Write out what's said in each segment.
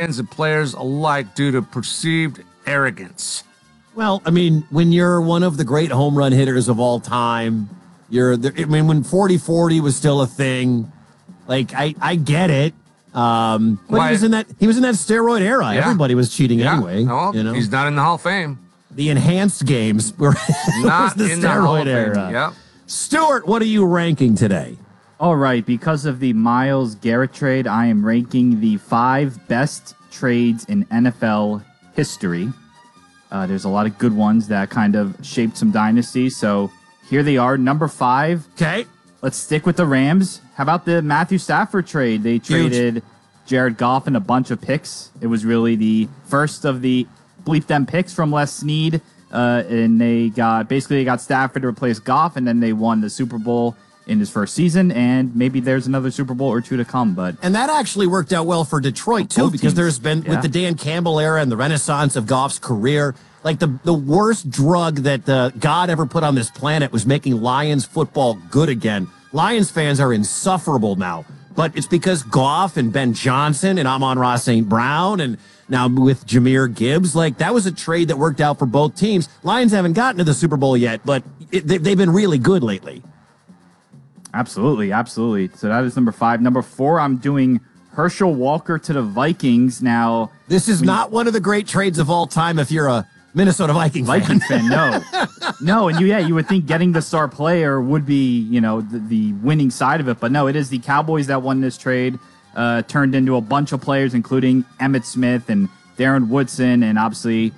fans and players alike due to perceived arrogance. Well, I mean, when you're one of the great home run hitters of all time, when 40-40 was still a thing, like I get it. But he was in that steroid era. Yeah. Everybody was cheating anyway. No, he's not in the Hall of Fame. The enhanced games were not the in the Hall of steroid Fame. era. Yep. Stuart, what are you ranking today? All right, because of the Myles Garrett trade, I am ranking the 5 best trades in NFL history. There's a lot of good ones that kind of shaped some dynasties, so here they are. Number 5. Okay. Let's stick with the Rams. How about the Matthew Stafford trade? They traded Jared Goff and a bunch of picks. It was really the first of the bleep them picks from Les Snead, and they got Stafford to replace Goff, and then they won the Super Bowl in his first season, and maybe there's another Super Bowl or 2 to come. And that actually worked out well for Detroit, too, because there's been, with the Dan Campbell era and the renaissance of Goff's career, like the worst drug that God ever put on this planet was making Lions football good again. Lions fans are insufferable now, but it's because Goff and Ben Johnson and Amon-Ra St. Brown and now with Jahmyr Gibbs, like that was a trade that worked out for both teams. Lions haven't gotten to the Super Bowl yet, but they've been really good lately. Absolutely. So that is number 5. Number 4, I'm doing Herschel Walker to the Vikings. Now, this is not one of the great trades of all time if you're a Minnesota Vikings fan. No. And you would think getting the star player would be, the winning side of it. But no, it is the Cowboys that won this trade, turned into a bunch of players, including Emmitt Smith and Darren Woodson. And obviously,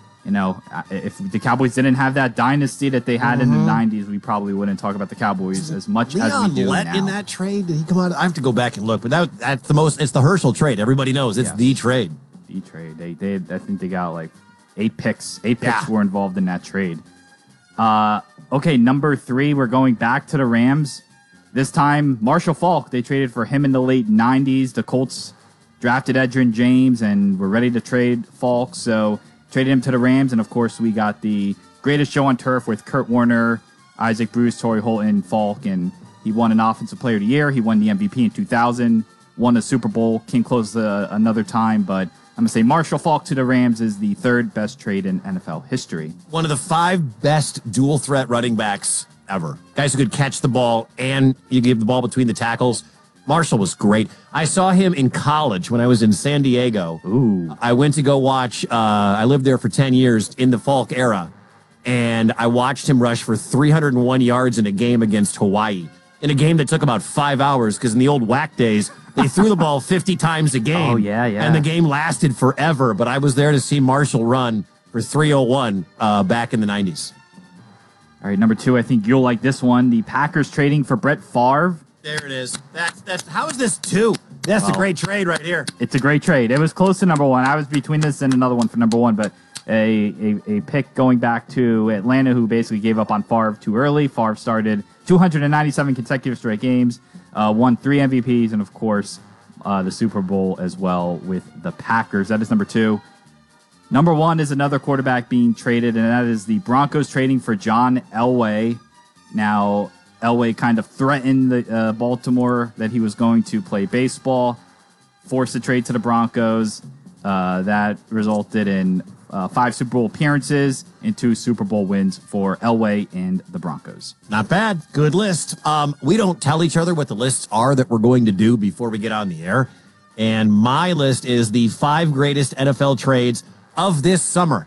if the Cowboys didn't have that dynasty that they had in the 90s, we probably wouldn't talk about the Cowboys as much as we do now. In that trade, did he come out? I have to go back and look, but that's the most. It's the Herschel trade. Everybody knows it's the trade. The trade. They I think they got like 8 picks. 8 picks were involved in that trade. Okay, number 3, we're going back to the Rams. This time, Marshall Faulk. They traded for him in the late 90s. The Colts drafted Edgerrin James and were ready to trade Faulk, so traded him to the Rams, and of course we got the greatest show on turf with Kurt Warner, Isaac Bruce, Torrey Holt, and Faulk, and he won an Offensive Player of the Year. He won the MVP in 2000, won a Super Bowl, came close another time, but I'm going to say Marshall Faulk to the Rams is the 3rd best trade in NFL history. One of the 5 best dual-threat running backs ever. Guys who could catch the ball and you give the ball between the tackles. Marshall was great. I saw him in college when I was in San Diego. Ooh. I went to go watch, I lived there for 10 years in the Faulk era, and I watched him rush for 301 yards in a game against Hawaii. In a game that took about 5 hours, because in the old WAC days, they threw the ball 50 times a game. Oh, yeah. And the game lasted forever, but I was there to see Marshall run for 301 back in the 90s. All right, number 2, I think you'll like this one. The Packers trading for Brett Favre. There it is. That's how is this 2? That's a great trade right here. It's a great trade. It was close to number 1. I was between this and another one for number 1, but a pick going back to Atlanta, who basically gave up on Favre too early. Favre started 297 consecutive straight games, won 3 MVPs, and of course the Super Bowl as well with the Packers. That is number 2. Number 1 is another quarterback being traded, and that is the Broncos trading for John Elway. Now, Elway kind of threatened the Baltimore that he was going to play baseball, forced the trade to the Broncos. That resulted in 5 Super Bowl appearances and 2 Super Bowl wins for Elway and the Broncos. Not bad. Good list. We don't tell each other what the lists are that we're going to do before we get on the air. And my list is the 5 greatest NFL trades of this summer.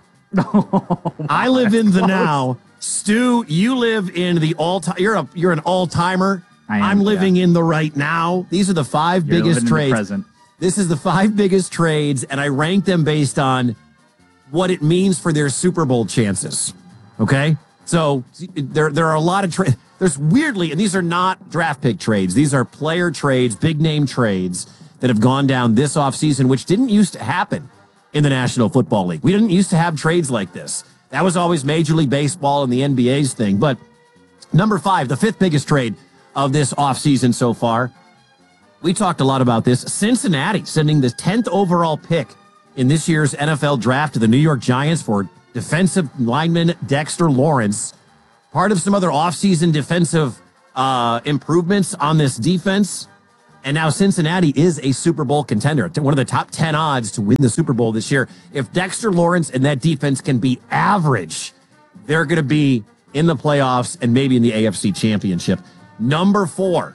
I live in the now. Stu, you live in the all-time. You're an all-timer. I'm living in the right now. These are the 5 biggest trades. This is the 5 biggest trades, and I rank them based on what it means for their Super Bowl chances. Okay? So there are a lot of trades. There's weirdly, and these are not draft pick trades. These are player trades, big-name trades that have gone down this offseason, which didn't used to happen in the National Football League. We didn't used to have trades like this. That was always Major League Baseball and the NBA's thing. But number 5, the 5th biggest trade of this offseason so far. We talked a lot about this. Cincinnati sending the 10th overall pick in this year's NFL draft to the New York Giants for defensive lineman Dexter Lawrence. Part of some other offseason defensive improvements on this defense. And now Cincinnati is a Super Bowl contender, one of the top 10 odds to win the Super Bowl this year. If Dexter Lawrence and that defense can be average, they're going to be in the playoffs and maybe in the AFC Championship. Number 4,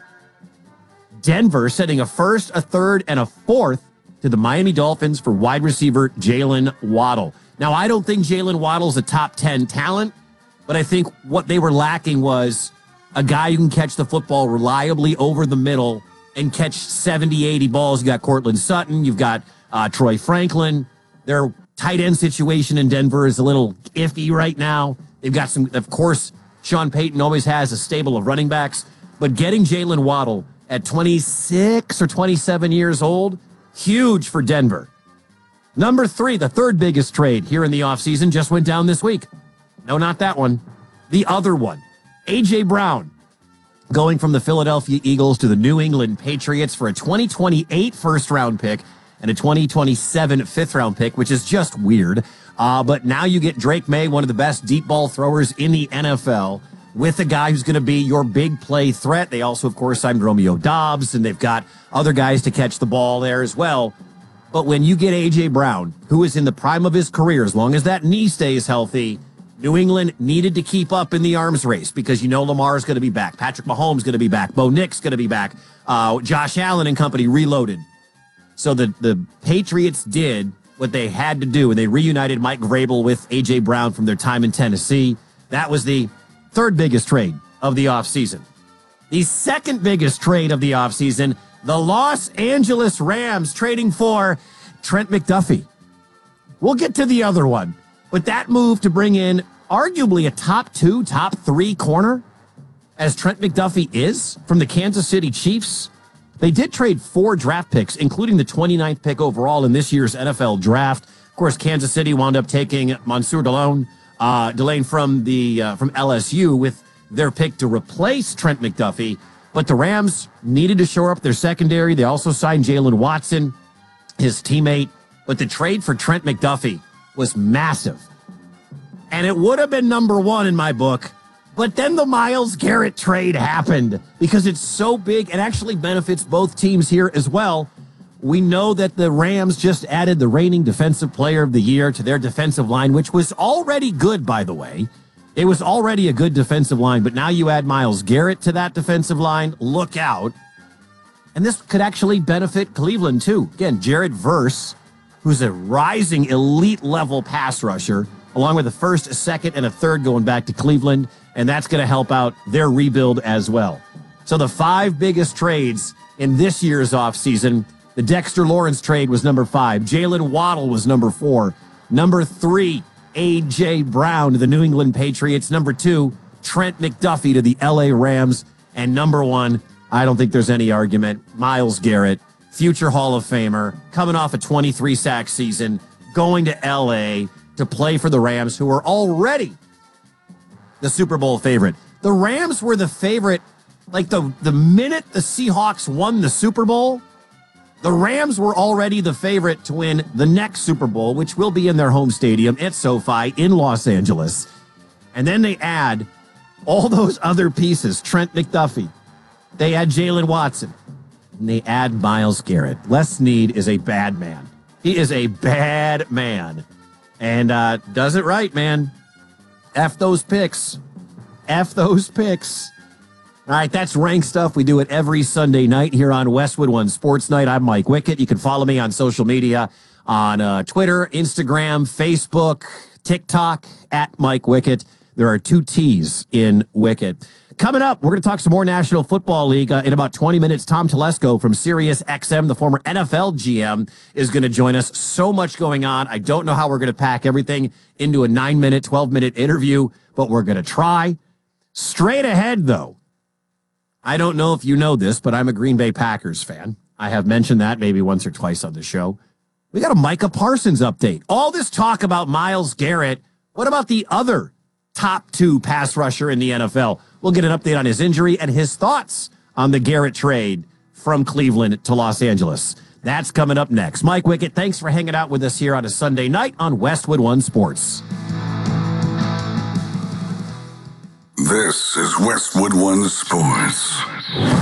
Denver sending a first, a third, and a fourth to the Miami Dolphins for wide receiver Jalen Waddle. Now, I don't think Jalen Waddle's a top 10 talent, but I think what they were lacking was a guy who can catch the football reliably over the middle and catch 70, 80 balls. You got Cortland Sutton. You've got Troy Franklin. Their tight end situation in Denver is a little iffy right now. They've got some, of course, Sean Payton always has a stable of running backs, but getting Jalen Waddle at 26 or 27 years old, huge for Denver. Number 3, the third biggest trade here in the offseason just went down this week. No, not that one. The other one. A.J. Brown going from the Philadelphia Eagles to the New England Patriots for a 2028 first-round pick and a 2027 fifth-round pick, which is just weird. But now you get Drake May, one of the best deep ball throwers in the NFL, with a guy who's going to be your big play threat. They also, of course, signed Romeo Doubs, and they've got other guys to catch the ball there as well. But when you get A.J. Brown, who is in the prime of his career, as long as that knee stays healthy, New England needed to keep up in the arms race because you know Lamar's going to be back. Patrick Mahomes going to be back. Bo Nix going to be back. Josh Allen and company reloaded. So the Patriots did what they had to do, and they reunited Mike Vrabel with A.J. Brown from their time in Tennessee. That was the third biggest trade of the offseason. The second biggest trade of the offseason, the Los Angeles Rams trading for Trent McDuffie. We'll get to the other one, but that move to bring in arguably a top 2, top 3 corner, as Trent McDuffie is from the Kansas City Chiefs. They did trade 4 draft picks, including the 29th pick overall in this year's NFL draft. Of course, Kansas City wound up taking Mansour Delane from LSU with their pick to replace Trent McDuffie. But the Rams needed to shore up their secondary. They also signed Jalen Watson, his teammate. But the trade for Trent McDuffie was massive. And it would have been number 1 in my book. But then the Myles Garrett trade happened because it's so big. It actually benefits both teams here as well. We know that the Rams just added the reigning defensive player of the year to their defensive line, which was already good, by the way. It was already a good defensive line, but now you add Myles Garrett to that defensive line. Look out. And this could actually benefit Cleveland, too. Again, Jared Verse, who's a rising elite-level pass rusher, along with a first, a second, and a third going back to Cleveland, and that's going to help out their rebuild as well. So the 5 biggest trades in this year's offseason, the Dexter Lawrence trade was number 5. Jalen Waddle was number 4. Number 3, A.J. Brown to the New England Patriots. Number 2, Trent McDuffie to the L.A. Rams. And number 1, I don't think there's any argument, Myles Garrett, future Hall of Famer, coming off a 23-sack season, going to L.A. to play for the Rams, who are already the Super Bowl favorite. The Rams were the favorite, like the minute the Seahawks won the Super Bowl, the Rams were already the favorite to win the next Super Bowl, which will be in their home stadium at SoFi in Los Angeles. And then they add all those other pieces, Trent McDuffie. They add Jalen Watson. And they add Myles Garrett. Les Snead is a bad man. He is a bad man. And does it right, man. F those picks. F those picks. All right, that's Rank Stuff. We do it every Sunday night here on Westwood One Sports Night. I'm Mike Wickett. You can follow me on social media on Twitter, Instagram, Facebook, TikTok, at Mike Wickett. There are 2 T's in Wickett. Coming up, we're going to talk some more National Football League in about 20 minutes. Tom Telesco from Sirius XM, the former NFL GM, is going to join us. So much going on. I don't know how we're going to pack everything into a 9-minute, 12-minute interview, but we're going to try. Straight ahead, though, I don't know if you know this, but I'm a Green Bay Packers fan. I have mentioned that maybe once or twice on the show. We got a Micah Parsons update. All this talk about Myles Garrett. What about the other top 2 pass rusher in the NFL? We'll get an update on his injury and his thoughts on the Garrett trade from Cleveland to Los Angeles. That's coming up next. Mike Wickett, thanks for hanging out with us here on a Sunday night on Westwood One Sports. This is Westwood One Sports.